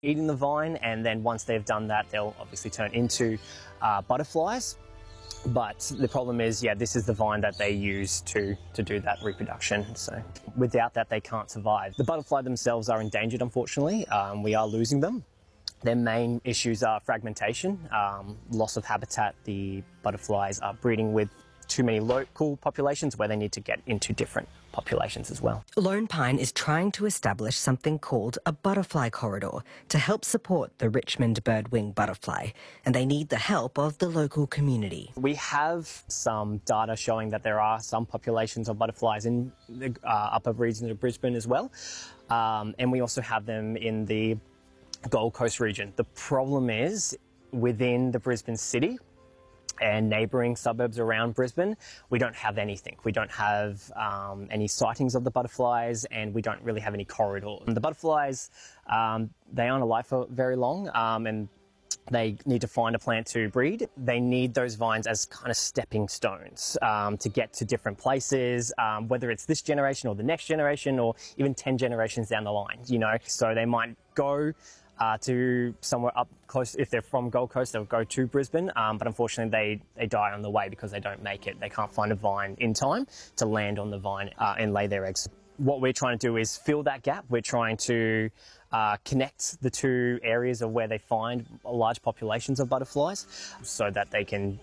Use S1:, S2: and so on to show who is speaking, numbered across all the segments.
S1: eating the vine, and then once they've done that, they'll obviously turn into butterflies. But the problem is, this is the vine that they use to do that reproduction. So without that, they can't survive. The butterfly themselves are endangered, unfortunately. We are losing them. Their main issues are fragmentation, loss of habitat. The butterflies are breeding with too many local populations where they need to get into different populations as well.
S2: Lone Pine is trying to establish something called a butterfly corridor to help support the Richmond birdwing butterfly, and they need the help of the local community.
S1: We have some data showing that there are some populations of butterflies in the upper regions of Brisbane as well, and we also have them in the Gold Coast region. The problem is within the Brisbane city and neighbouring suburbs around Brisbane, we don't have anything. We don't have any sightings of the butterflies, and we don't really have any corridor. And the butterflies, they aren't alive for very long, and they need to find a plant to breed. They need those vines as kind of stepping stones to get to different places, whether it's this generation or the next generation or even 10 generations down the line, So they might go to somewhere up close. If they're from Gold Coast, they'll go to Brisbane, but unfortunately they die on the way because they don't make it. They can't find a vine in time to land on the vine and lay their eggs. What we're trying to do is fill that gap. We're trying to connect the two areas of where they find large populations of butterflies so that they can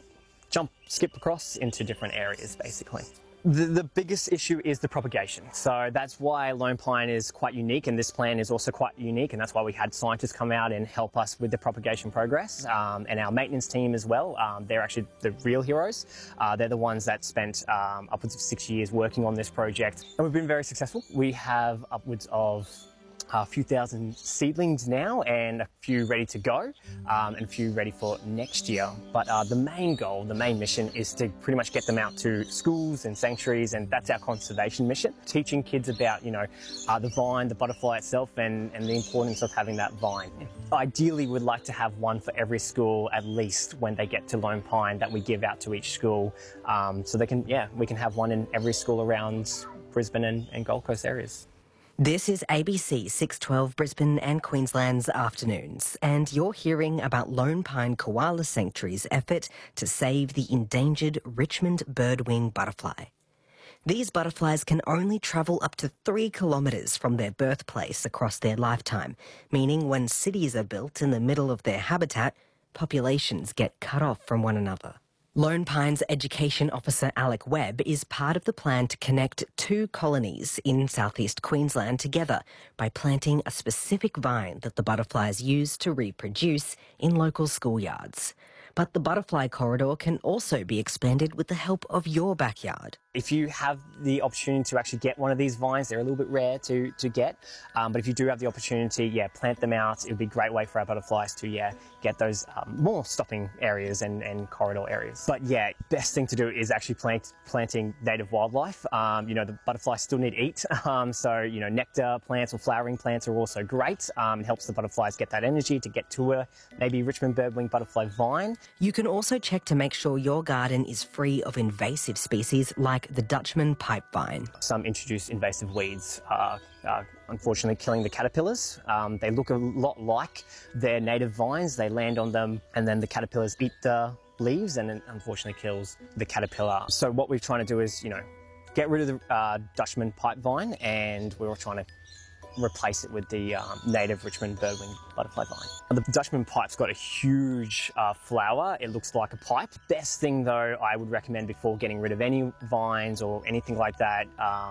S1: skip across into different areas, basically. The biggest issue is the propagation. So that's why Lone Pine is quite unique, and this plan is also quite unique, and that's why we had scientists come out and help us with the propagation progress, and our maintenance team as well. They're actually the real heroes. They're the ones that spent upwards of 6 years working on this project, and we've been very successful. We have upwards of a few thousand seedlings now, and a few ready to go, and a few ready for next year. But the main goal, the main mission, is to pretty much get them out to schools and sanctuaries, and that's our conservation mission. Teaching kids about, the vine, the butterfly itself, and the importance of having that vine. Ideally, we'd like to have one for every school, at least when they get to Lone Pine, that we give out to each school, so we can have one in every school around Brisbane and Gold Coast areas.
S2: This is ABC 612 Brisbane and Queensland's Afternoons, and you're hearing about Lone Pine Koala Sanctuary's effort to save the endangered Richmond birdwing butterfly. These butterflies can only travel up to 3 kilometres from their birthplace across their lifetime, meaning when cities are built in the middle of their habitat, populations get cut off from one another. Lone Pine's Education Officer Alec Webb is part of the plan to connect 2 colonies in southeast Queensland together by planting a specific vine that the butterflies use to reproduce in local schoolyards. But the butterfly corridor can also be expanded with the help of your backyard.
S1: If you have the opportunity to actually get one of these vines, they're a little bit rare to get, but if you do have the opportunity, plant them out. It would be a great way for our butterflies to, get those more stopping areas and corridor areas. But best thing to do is actually planting native wildlife. The butterflies still need to eat, so, nectar plants or flowering plants are also great. It helps the butterflies get that energy to get to a maybe Richmond birdwing butterfly vine.
S2: You can also check to make sure your garden is free of invasive species like the Dutchman pipevine.
S1: Some introduced invasive weeds are unfortunately killing the caterpillars. They look a lot like their native vines. They land on them and then the caterpillars eat the leaves, and it unfortunately kills the caterpillar. So what we're trying to do is, get rid of the Dutchman pipevine, and we're trying to replace it with the native Richmond birdwing butterfly vine. The Dutchman pipe's got a huge flower. It looks like a pipe. Best thing though, I would recommend before getting rid of any vines or anything like that,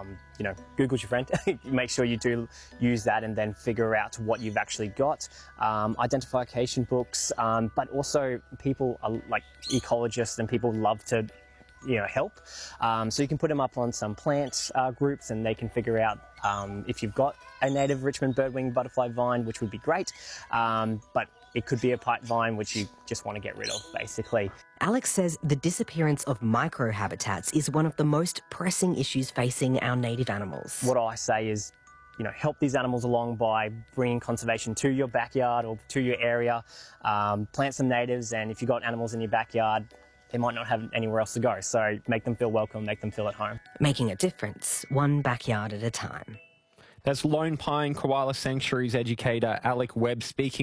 S1: Google's your friend. Make sure you do use that and then figure out what you've actually got. Identification books, but also people are, like ecologists and people love to help. So you can put them up on some plant groups, and they can figure out if you've got a native Richmond birdwing butterfly vine, which would be great, but it could be a pipe vine which you just want to get rid of, basically.
S2: Alex says the disappearance of microhabitats is one of the most pressing issues facing our native animals.
S1: What I say is, help these animals along by bringing conservation to your backyard or to your area. Plant some natives, and if you've got animals in your backyard, they might not have anywhere else to go, so make them feel welcome, make them feel at home.
S2: Making a difference, one backyard at a time.
S3: That's Lone Pine Koala Sanctuary's educator Alec Webb speaking.